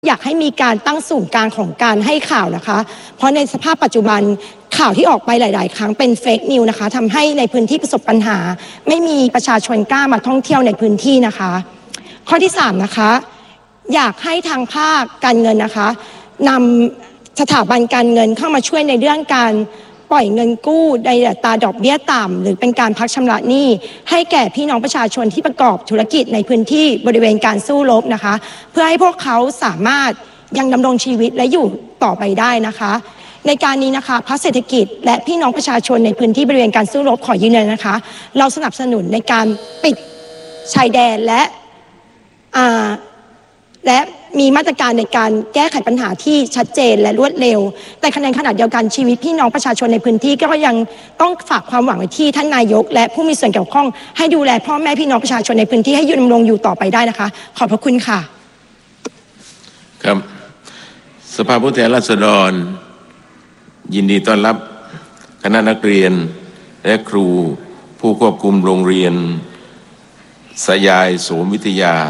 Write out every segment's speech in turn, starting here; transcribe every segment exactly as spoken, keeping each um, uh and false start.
อยากให้มีการตั้งศูนย์กลางของการให้ข่าวนะคะเพราะในสภาพปัจจุบันข่าวที่ออกไปหลายๆครั้งเป็นเฟกนิวนะคะทำให้ในพื้นที่ประสบปัญหาไม่มีประชาชนกล้ามาท่องเที่ยวในพื้นที่นะคะข้อที่สามนะคะอยากให้ทางภาคการเงินนะคะนำสถาบันการเงินเข้ามาช่วยในเรื่องการปล่อยเงินกู้ในอัตราดอกเบี้ยต่ำหรือเป็นการพักชำระหนี้ให้แก่พี่น้องประชาชนที่ประกอบธุรกิจในพื้นที่บริเวณการสู้รบนะคะเพื่อให้พวกเขาสามารถยังดำรงชีวิตและอยู่ต่อไปได้นะคะในการนี้นะคะพรรคเศรษฐกิจและพี่น้องประชาชนในพื้นที่บริเวณการสู้รบขอยืนยันนะคะเราสนับสนุนในการปิดชายแดนและอ่าและมีมาตรการในการแก้ไขปัญหาที่ชัดเจนและรวดเร็วแต่ในขณะเดียวกันชีวิตพี่น้องประชาชนในพื้นที่ก็ยังต้องฝากความหวังไว้ที่ท่านนายกและผู้มีส่วนเกี่ยวข้องให้ดูแลพ่อแม่พี่น้องประชาชนในพื้นที่ให้ยืนดำรงอยู่ต่อไปได้นะคะขอบพระคุณค่ะครับสภาผู้แทนราษฎรยินดีต้อนรับคณะนักเรียนและครูผู้ควบคุมโรงเรียนสยายโสมวิทยา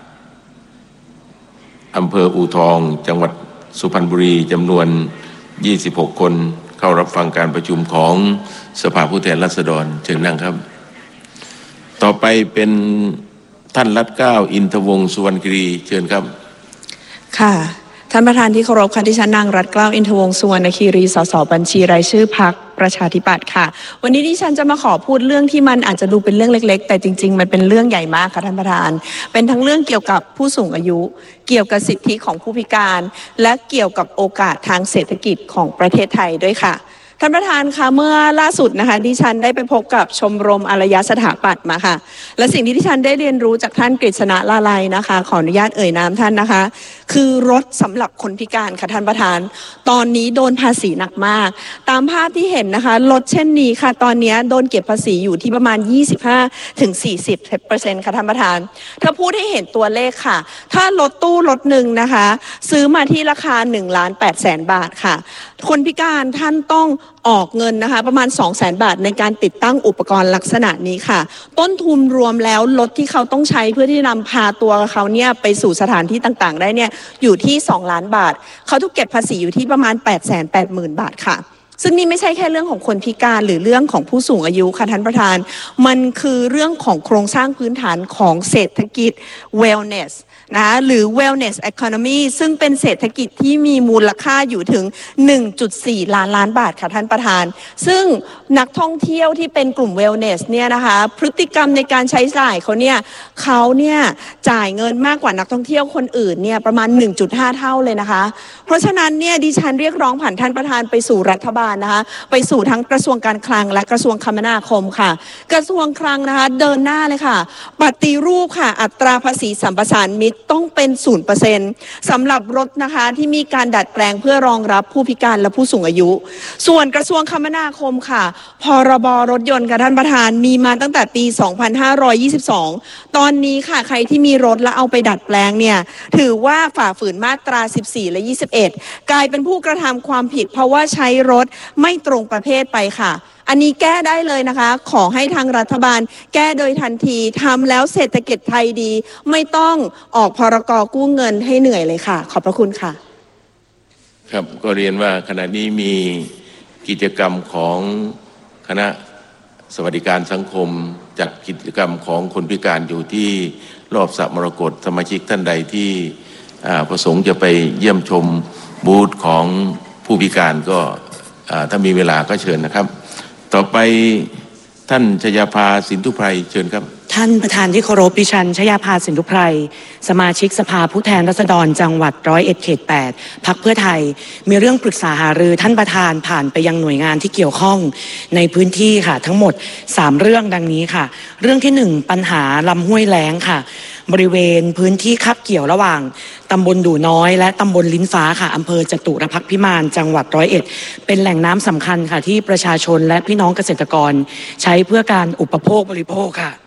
อำเภออู่ทองจังหวัดสุพรรณบุรีจำนวนยี่สิบหกคนเข้ารับฟังการประชุมของสภาผู้แทนราษฎรเชิญนั่งครับต่อไปเป็นท่านรัตเกล้าอินทวงศ์สุวรรณคีรีเชิญครับค่ะท่านประธานที่เคารพค่ะดิฉันนางรัตเกล้าอินทวงศ์สุวรรณคีรีสสบัญชีรายชื่อพรรคประชาธิปัตย์ค่ะวันนี้ดิฉันจะมาขอพูดเรื่องที่มันอาจจะดูเป็นเรื่องเล็กๆแต่จริงๆมันเป็นเรื่องใหญ่มากค่ะท่านประธานเป็นทั้งเรื่องเกี่ยวกับผู้สูงอายุเกี่ยวกับสิทธิของผู้พิการและเกี่ยวกับโอกาสทางเศรษฐกิจของประเทศไทยด้วยค่ะท่านประธานคะเมื่อล่าสุดนะคะดิฉันได้ไปพบกับชมรมอารยสถาปัตย์มาค่ะและสิ่งที่ดิฉันได้เรียนรู้จากท่านกฤษณะลาลัยนะคะขออนุญาตเอ่ยนามท่านนะคะคือรถสำหรับคนพิการค่ะท่านประธานตอนนี้โดนภาษีหนักมากตามภาพที่เห็นนะคะรถเช่นนี้ค่ะตอนนี้โดนเก็บภาษีอยู่ที่ประมาณ ยี่สิบห้าถึงสี่สิบเปอร์เซ็นต์ ค่ะท่านประธานถ้าพูดให้เห็นตัวเลขค่ะถ้ารถตู้รถหนึ่งนะคะซื้อมาที่ราคา หนึ่งล้านแปดแสน บาทค่ะคนพิการท่านต้องออกเงินนะคะประมาณ สองแสน บาทในการติดตั้งอุปกรณ์ลักษณะนี้ค่ะต้นทุนรวมแล้วรถที่เขาต้องใช้เพื่อที่นำพาตัวเขาเนี่ยไปสู่สถานที่ต่างๆได้เนี่ยอยู่ที่สองล้านบาทเขาถูกเก็บภาษีอยู่ที่ประมาณ แปดแสนแปดหมื่น บาทค่ะซึ่งนี่ไม่ใช่แค่เรื่องของคนพิการหรือเรื่องของผู้สูงอายุค่ะท่านประธานมันคือเรื่องของโครงสร้างพื้นฐานของเศรษฐกิจ wellness นะหรือ wellness economy ซึ่งเป็นเศรษฐกิจที่มีมูลค่าอยู่ถึง หนึ่งจุดสี่ ล้านล้านบาทค่ะท่านประธานซึ่งนักท่องเที่ยวที่เป็นกลุ่ม wellness เนี่ยนะคะพฤติกรรมในการใช้จ่ายเขาเนี่ยเขาเนี่ยจ่ายเงินมากกว่านักท่องเที่ยวคนอื่นเนี่ยประมาณ หนึ่งจุดห้า เท่าเลยนะคะเพราะฉะนั้นเนี่ยดิฉันเรียกร้องผ่านท่านประธานไปสู่รัฐบาลนะคะไปสู่ทั้งกระทรวงการคลังและกระทรวงคมนาคมค่ะกระทรวงคลังนะคะเดินหน้าเลยค่ะปฏิรูปค่ะอัตราภาษีสัมปทานมิตรต้องเป็น ศูนย์เปอร์เซ็นต์ สำหรับรถนะคะที่มีการดัดแปลงเพื่อรองรับผู้พิการและผู้สูงอายุส่วนกระทรวงคมนาคมค่ะพรบรถยนต์ค่ะท่านประธานมีมาตั้งแต่ปี สองพันห้าร้อยยี่สิบสอง ตอนนี้ค่ะใครที่มีรถแล้วเอาไปดัดแปลงเนี่ยถือว่าฝ่าฝืนมาตราสิบสี่และยี่สิบเอ็ดกลายเป็นผู้กระทำความผิดเพราะว่าใช้รถไม่ตรงประเภทไปค่ะอันนี้แก้ได้เลยนะคะขอให้ทางรัฐบาลแก้โดยทันทีทำแล้วเศรษฐกิจไทยดีไม่ต้องออกพรกกู้เงินให้เหนื่อยเลยค่ะขอบพระคุณค่ะครับก็เรียนว่าขณะนี้มีกิจกรรมของคณะสวัสดิการสังคมจัดกิจกรรมของคนพิการอยู่ที่รอบสระมรกตสมาชิกท่านใดที่ประสงค์จะไปเยี่ยมชมบูธของผู้พิการก็ถ้ามีเวลาก็เชิญนะครับต่อไปท่านชยาภาสินธุไพรเชิญครับท่านประธานที่เคารพดิฉันชยาภาสินธุไพรสมาชิกสภาผู้แทนราษฎรจังหวัดร้อยเอ็ดเขตแปดพรรคเพื่อไทยมีเรื่องปรึกษาหารือท่านประธานผ่านไปยังหน่วยงานที่เกี่ยวข้องในพื้นที่ค่ะทั้งหมดสามเรื่องดังนี้ค่ะเรื่องที่หนึ่งปัญหาลำห้วยแล้งค่ะบริเวณพื้นที่คับเกี่ยวระหว่างตำบลดู่น้อยและตำบลลิ้นฟ้าค่ะอำเภอจตุรพักษ์พิมานจังหวัดร้อยเอ็ดเป็นแหล่งน้ำสำคัญค่ะที่ประชาชนและพี่น้องเกษตรกรใช้เพื่อการอุปโภคบริโภคค่ะ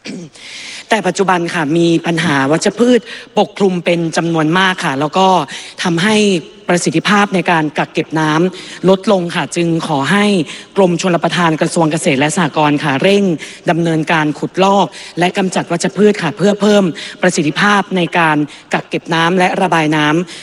แต่ปัจจุบันค่ะมีปัญหาวัชพืชปกคลุมเป็นจำนวนมากค่ะแล้วก็ทำให้ประสิทธิภาพในการกักเก็บน้ำลดลงค่ะจึงขอให้กรมชลประทานกระทรวงเกษตรและสหกรณ์ค่ะเร่งดำเนินการขุดลอกและกำจัดวัชพืชค่ะเพื่อเพิ่มประสิทธิภาพในการกักเก็บน้ำและระบายน้